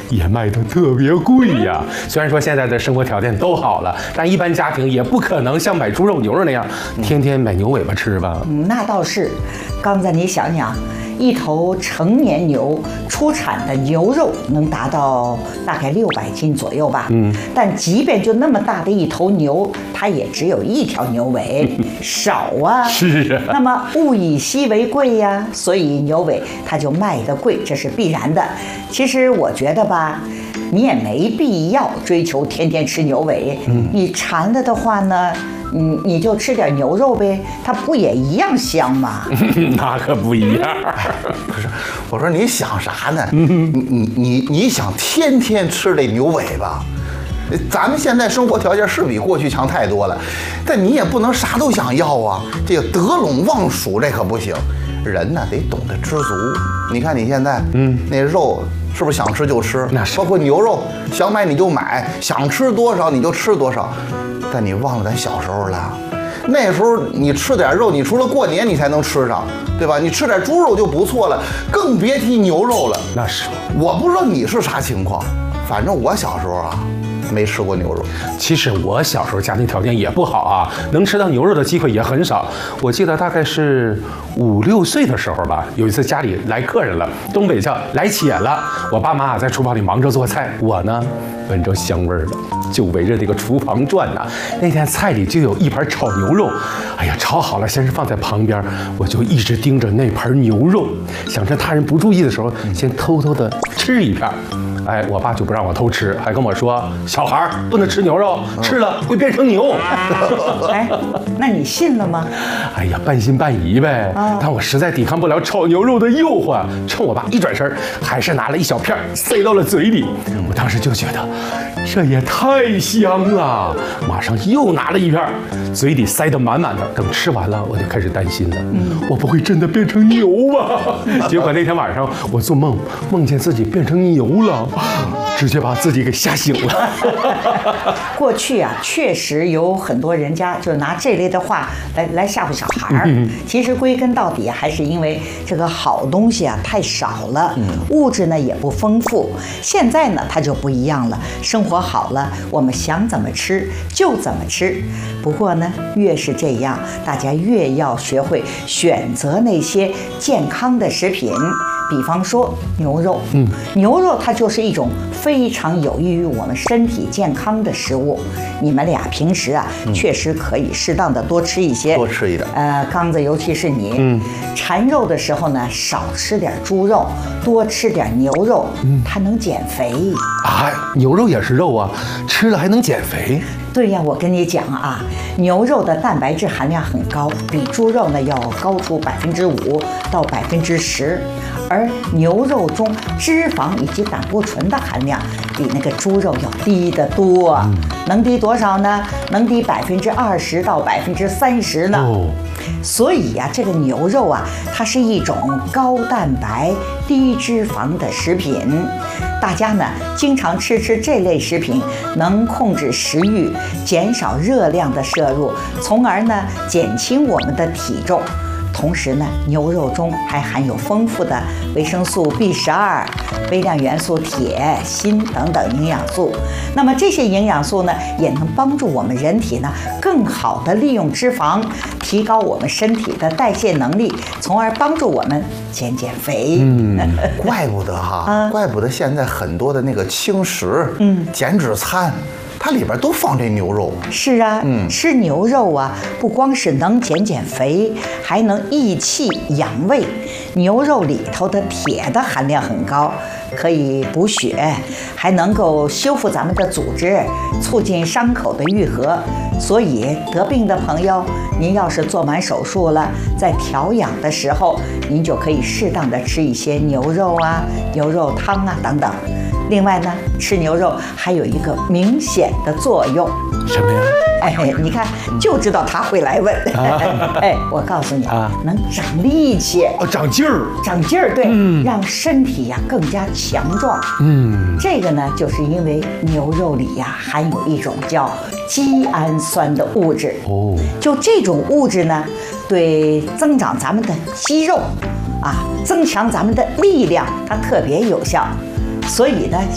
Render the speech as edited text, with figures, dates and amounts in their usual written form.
也卖得特别贵呀。虽然说现在的生活条件都好了，但一般家庭也不可能像买猪肉、牛肉那样，天天买牛尾巴吃吧。 那倒是。刚才你想想，一头成年牛出产的牛肉能达到大概600斤左右吧。但即便就那么大的一头牛，它也只有一条牛尾，少啊。 是啊。 那么物以稀为贵呀，所以牛尾它就卖得贵，这是必然的。其实我觉得吧，你也没必要追求天天吃牛尾。你馋了的话呢，你就吃点牛肉呗，它不也一样香吗？ 那可不一样。 不是，我说你想啥呢？你想天天吃这牛尾巴？咱们现在生活条件是比过去强太多了，但你也不能啥都想要啊。这个得陇望蜀这可不行，人呢得懂得知足。你看你现在，那肉是不是想吃就吃？ 那是。 包括牛肉，想买你就买，想吃多少你就吃多少。但你忘了咱小时候了，那时候你吃点肉，你除了过年你才能吃上，对吧？你吃点猪肉就不错了，更别提牛肉了。 那是。 我不知道你是啥情况，反正我小时候啊，没吃过牛肉。 其实我小时候家庭条件也不好啊，能吃到牛肉的机会也很少。我记得大概是5、6岁的时候吧，有一次家里来客人了，东北叫来且了。我爸妈在厨房里忙着做菜，我呢闻着香味儿了，就围着这个厨房转呐。那天菜里就有一盘炒牛肉，哎呀，炒好了先是放在旁边，我就一直盯着那盘牛肉，想趁他人不注意的时候，先偷偷的吃一片。哎，我爸就不让我偷吃，还跟我说：“小孩儿不能吃牛肉，吃了会变成牛。” 哎，那你信了吗？ 哎呀，半信半疑呗。但我实在抵抗不了炒牛肉的诱惑，趁我爸一转身，还是拿了一小片塞到了嘴里。我当时就觉得，这也太香了，马上又拿了一片，嘴里塞得满满的。等吃完了，我就开始担心了，我不会真的变成牛吧？结果那天晚上我做梦，梦见自己变成牛了。直接把自己给吓醒了。 过去啊，确实有很多人家就拿这类的话来吓唬小孩儿。其实归根到底还是因为这个好东西啊太少了，物质呢也不丰富。现在呢它就不一样了，生活好了，我们想怎么吃就怎么吃。不过呢，越是这样，大家越要学会选择那些健康的食品。比方说牛肉，牛肉它就是一种非常有益于我们身体健康的食物。你们俩平时啊，确实可以适当的多吃一些， 多吃一点。 刚子，尤其是你，馋肉的时候呢，少吃点猪肉，多吃点牛肉，它能减肥啊。牛肉也是肉啊，吃了还能减肥？ 对呀，我跟你讲啊，牛肉的蛋白质含量很高，比猪肉呢要高出5%到10%。而牛肉中脂肪以及胆固醇的含量比那个猪肉要低得多，能低多少呢？能低20%到30%呢。所以呀，这个牛肉啊，它是一种高蛋白、低脂肪的食品。大家呢经常吃这类食品，能控制食欲，减少热量的摄入，从而呢减轻我们的体重。同时呢，牛肉中还含有丰富的维生素 B12、微量元素铁、锌等等营养素。那么这些营养素呢，也能帮助我们人体呢更好的利用脂肪，提高我们身体的代谢能力，从而帮助我们减肥。 怪不得哈，怪不得现在很多的那个轻食、减脂餐。它里边都放这牛肉。 是啊，吃牛肉啊，不光是能减肥，还能益气养胃。牛肉里头的铁的含量很高，可以补血，还能够修复咱们的组织，促进伤口的愈合。所以得病的朋友，您要是做完手术了，在调养的时候，您就可以适当的吃一些牛肉啊、牛肉汤啊等等。另外呢，吃牛肉还有一个明显的作用， 什么呀？ 哎，你看就知道他会来问。哎，我告诉你啊，能长力气， 长劲儿， 长劲儿，对，让身体呀更加强壮。这个呢，就是因为牛肉里呀含有一种叫肌氨酸的物质。就这种物质呢，对增长咱们的肌肉啊，增强咱们的力量，它特别有效。所以呢，